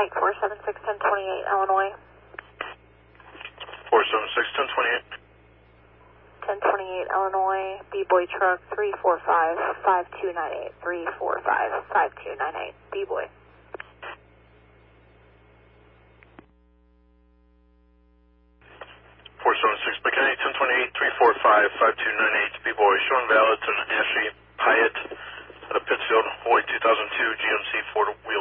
Pike 476-1028, Illinois. 476-1028. 1028, Illinois. B-Boy truck 345-5298. 345-5298. B-Boy. McKinney 1028-345-5298. B-Boy. Showing valid to Ashley Hyatt at a Pittsfield Hawaii 2002 GMC 4-wheel